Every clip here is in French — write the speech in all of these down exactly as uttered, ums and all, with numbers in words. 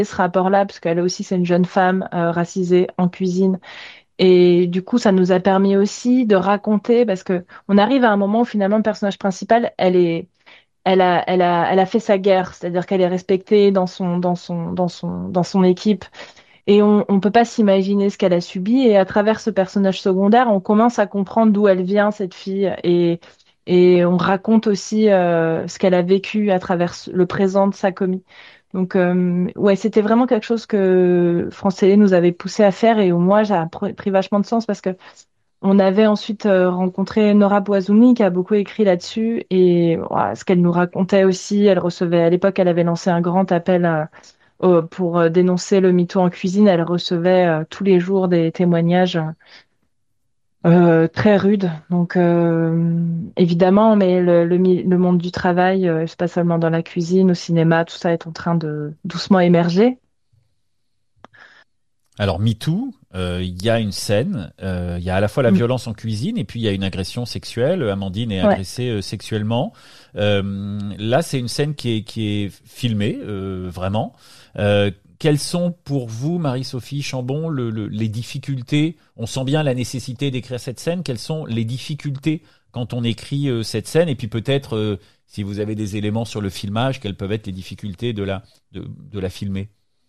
ce rapport-là, parce qu'elle aussi, c'est une jeune femme euh, racisée en cuisine. Et du coup, ça nous a permis aussi de raconter, parce que on arrive à un moment où finalement le personnage principal, elle est, elle a, elle a, elle a fait sa guerre, c'est-à-dire qu'elle est respectée dans son, dans son, dans son, dans son équipe. Et on ne peut pas s'imaginer ce qu'elle a subi. Et à travers ce personnage secondaire, on commence à comprendre d'où elle vient, cette fille. Et, et on raconte aussi euh, ce qu'elle a vécu à travers le présent de sa commis. Donc, euh, ouais, c'était vraiment quelque chose que France Télé nous avait poussé à faire et où moi, ça a pr- pris vachement de sens parce que on avait ensuite euh, rencontré Nora Boisouni qui a beaucoup écrit là-dessus et ouais, ce qu'elle nous racontait aussi, elle recevait, à l'époque, elle avait lancé un grand appel à euh, pour euh, dénoncer le mytho en cuisine. Elle recevait euh, tous les jours des témoignages euh, très rudes. Donc, euh, évidemment, mais le, le, mi- le monde du travail, euh, c'est pas seulement dans la cuisine, au cinéma, tout ça est en train de doucement émerger. Alors MeToo, euh, il y a une scène, euh, il y a à la fois la Mm. violence en cuisine et puis il y a une agression sexuelle. Amandine est Ouais. agressée euh, sexuellement. Euh, là, c'est une scène qui est, qui est filmée, euh, vraiment. Euh, quelles sont pour vous, Marie-Sophie Chambon, le, le- les difficultés? On sent bien la nécessité d'écrire cette scène. Quelles sont les difficultés quand on écrit euh, cette scène? Et puis peut-être, euh, si vous avez des éléments sur le filmage, quelles peuvent être les difficultés de la, de, de la filmer?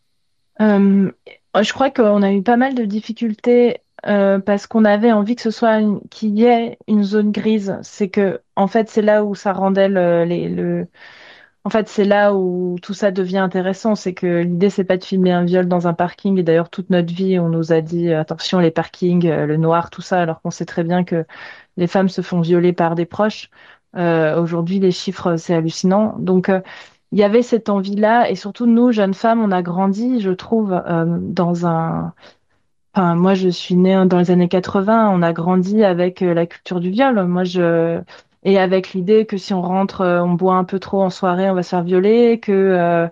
Euh, je crois qu'on a eu pas mal de difficultés euh, parce qu'on avait envie que ce soit une- qu'il y ait une zone grise. C'est que, en fait, c'est là où ça rendait le, les, le, En fait, c'est là où tout ça devient intéressant. C'est que l'idée, c'est pas de filmer un viol dans un parking. Et d'ailleurs, toute notre vie, on nous a dit euh, attention, les parkings, euh, le noir, tout ça, alors qu'on sait très bien que les femmes se font violer par des proches. Euh, aujourd'hui, les chiffres, c'est hallucinant. Donc, euh, il y avait cette envie-là. Et surtout, nous, jeunes femmes, on a grandi, je trouve, euh, dans un... Enfin, moi, je suis née dans les années quatre-vingts. On a grandi avec euh, la culture du viol. Moi, je et avec l'idée que si on rentre, euh, on boit un peu trop en soirée, on va se faire violer, que euh,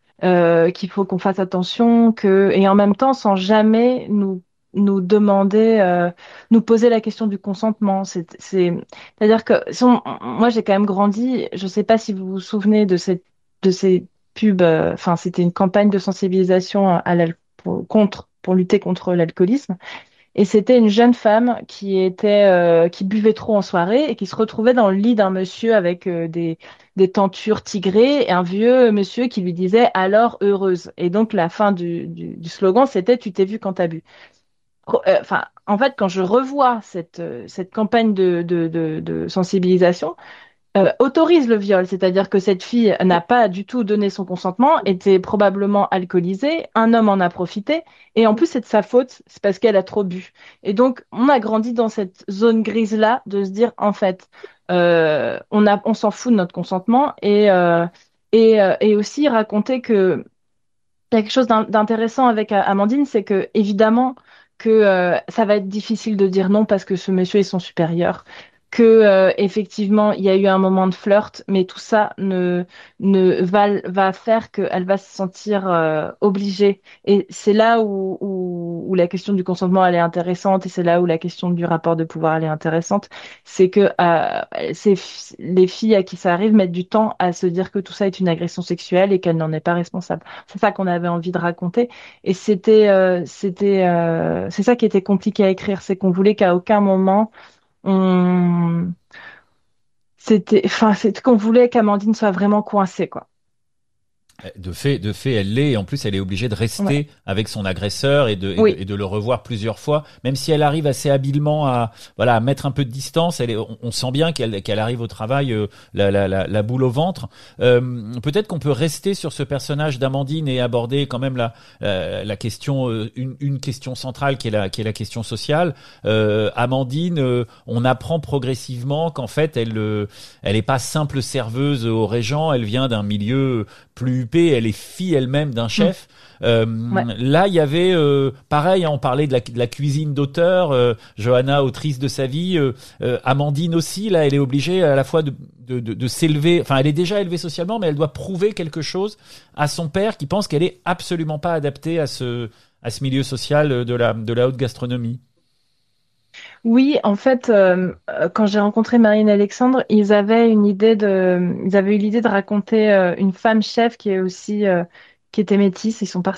euh, qu'il faut qu'on fasse attention, que et en même temps, sans jamais nous nous demander, euh, nous poser la question du consentement. C'est c'est c'est-à-dire que si on- moi, j'ai quand même grandi. Je sais pas si vous vous souvenez de cette de ces pubs. euh, Enfin, c'était une campagne de sensibilisation à l'al- pour- contre pour lutter contre l'alcoolisme. Et c'était une jeune femme qui était euh, qui buvait trop en soirée et qui se retrouvait dans le lit d'un monsieur avec euh, des des tentures tigrées et un vieux monsieur qui lui disait alors heureuse. Et donc la fin du, du, du slogan c'était tu t'es vu quand t'as bu. Pro- euh, Enfin, en fait, quand je revois cette euh, cette campagne de de de, de sensibilisation, euh, autorise le viol, c'est-à-dire que cette fille n'a pas du tout donné son consentement, était probablement alcoolisée, un homme en a profité, et en plus c'est de sa faute, c'est parce qu'elle a trop bu. Et donc on a grandi dans cette zone grise-là de se dire en fait, euh, on a, on s'en fout de notre consentement et euh, et, euh, et aussi raconter que il y a quelque chose d'in- d'intéressant avec euh, Amandine, c'est que évidemment que euh, ça va être difficile de dire non parce que ce monsieur est son supérieur, que euh, effectivement il y a eu un moment de flirt, mais tout ça ne ne va va faire qu'elle va se sentir euh, obligée. Et c'est là où, où où la question du consentement elle est intéressante et c'est là où la question du rapport de pouvoir elle est intéressante, c'est que euh, c'est les filles à qui ça arrive mettent du temps à se dire que tout ça est une agression sexuelle et qu'elle n'en est pas responsable. C'est ça qu'on avait envie de raconter. Et c'était, euh, c'était, euh, c'est ça qui était compliqué à écrire, c'est qu'on voulait qu'à aucun moment on, c'était, enfin, c'est qu'on voulait qu'Amandine soit vraiment coincée, quoi. De fait, de fait, elle l'est. Et en plus, elle est obligée de Ouais. rester avec son agresseur et de, et de, Oui. et de le revoir plusieurs fois. Même si elle arrive assez habilement à, voilà, à mettre un peu de distance, elle est, on, on sent bien qu'elle, qu'elle arrive au travail, euh, la, la, la, la boule au ventre. Euh, peut-être qu'on peut rester sur ce personnage d'Amandine et aborder quand même la, la, la question, euh, une, une question centrale qui est la, qui est la question sociale. Euh, Amandine, euh, on apprend progressivement qu'en fait, elle, euh, elle est pas simple serveuse au régent. Elle vient d'un milieu plus huppée, elle est fille elle-même d'un Mm. chef. Euh, Ouais. Là, il y avait euh, pareil, hein, on parlait de la, de la cuisine d'auteur. Euh, Johanna, autrice de sa vie, euh, euh, Amandine aussi. Là, elle est obligée à la fois de, de, de, de s'élever. Enfin, elle est déjà élevée socialement, mais elle doit prouver quelque chose à son père qui pense qu'elle est absolument pas adaptée à ce à ce milieu social de la de la haute gastronomie. Oui, en fait, euh, euh, quand j'ai rencontré Marine et Alexandre, ils avaient une idée de, ils avaient eu l'idée de raconter euh, une femme chef qui est aussi, euh, qui était métisse. Ils sont partis